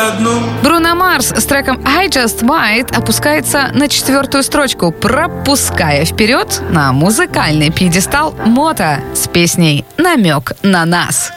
одну. Бруно Марс с треком I Just Might опускается на 4-ю строчку, пропуская вперед на музыкальный пьедестал Мото с песней «Намек на нас».